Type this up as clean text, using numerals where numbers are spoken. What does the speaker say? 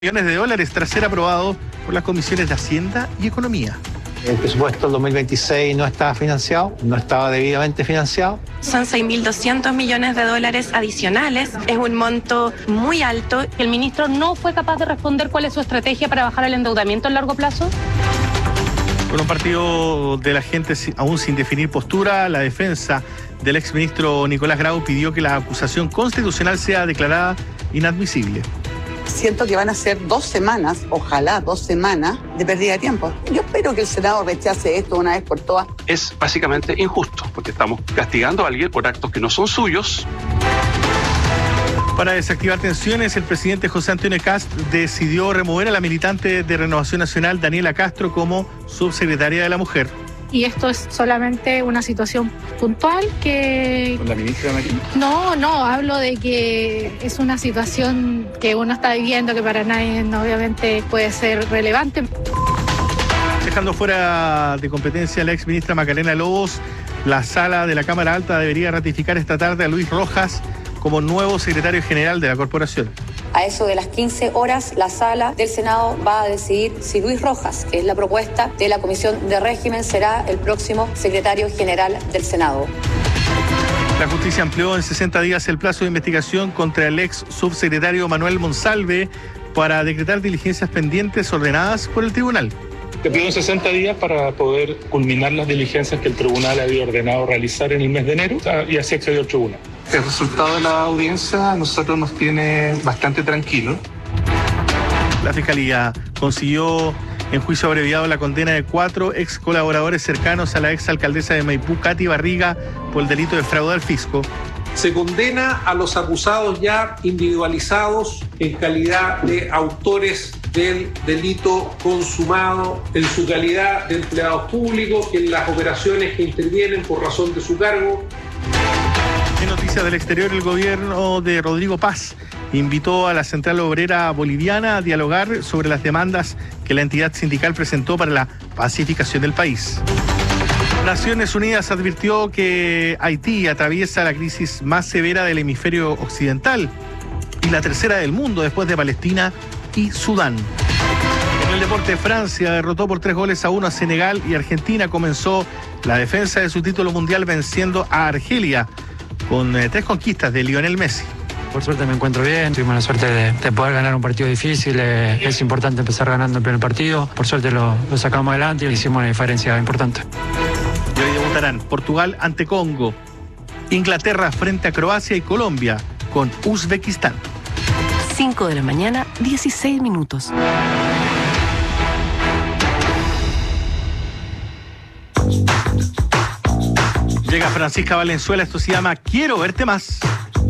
Millones de dólares tras ser aprobado por las comisiones de Hacienda y Economía. El presupuesto del 2026 no estaba financiado, no estaba debidamente financiado. Son 6.200 millones de dólares adicionales, es un monto muy alto. ¿El ministro no fue capaz de responder cuál es su estrategia para bajar el endeudamiento a largo plazo? Con un partido de la gente aún sin definir postura, la defensa del exministro Nicolás Grau pidió que la acusación constitucional sea declarada inadmisible. Siento que van a ser 2 semanas, ojalá 2 semanas, de pérdida de tiempo. Yo espero que el Senado rechace esto una vez por todas. Es básicamente injusto, porque estamos castigando a alguien por actos que no son suyos. Para desactivar tensiones, el presidente José Antonio Kast decidió remover a la militante de Renovación Nacional, Daniela Castro, como subsecretaria de la Mujer. Y esto es solamente una situación puntual que... ¿Con la ministra Marín? No, hablo de que es una situación que uno está viviendo que para nadie obviamente puede ser relevante. Dejando fuera de competencia a la exministra Macarena Lobos, la sala de la Cámara Alta debería ratificar esta tarde a Luis Rojas como nuevo secretario general de la corporación. A eso de las 15 horas, la sala del Senado va a decidir si Luis Rojas, que es la propuesta de la Comisión de Régimen, será el próximo secretario general del Senado. La justicia amplió en 60 días el plazo de investigación contra el ex subsecretario Manuel Monsalve para decretar diligencias pendientes ordenadas por el tribunal. Te pido 60 días para poder culminar las diligencias que el tribunal había ordenado realizar en el mes de enero y así accedió al tribunal. El resultado de la audiencia a nosotros nos tiene bastante tranquilos. La Fiscalía consiguió en juicio abreviado la condena de 4 ex colaboradores cercanos a la ex alcaldesa de Maipú, Katy Barriga, por el delito de fraude al fisco. Se condena a los acusados ya individualizados en calidad de autores del delito consumado en su calidad de empleados públicos en las operaciones que intervienen por razón de su cargo. En noticias del exterior, el gobierno de Rodrigo Paz invitó a la Central Obrera Boliviana a dialogar sobre las demandas que la entidad sindical presentó para la pacificación del país. Naciones Unidas advirtió que Haití atraviesa la crisis más severa del hemisferio occidental y la tercera del mundo después de Palestina y Sudán. En el deporte, Francia derrotó por 3-1 a Senegal y Argentina comenzó la defensa de su título mundial venciendo a Argelia con 3 conquistas de Lionel Messi. Por suerte me encuentro bien, tuvimos la suerte de poder ganar un partido difícil, es importante empezar ganando el primer partido, por suerte lo sacamos adelante y hicimos una diferencia importante. Y hoy debutarán Portugal ante Congo, Inglaterra frente a Croacia y Colombia con Uzbekistán. 5 de la mañana, 16 minutos. Llega Francisca Valenzuela, esto se llama Quiero verte más.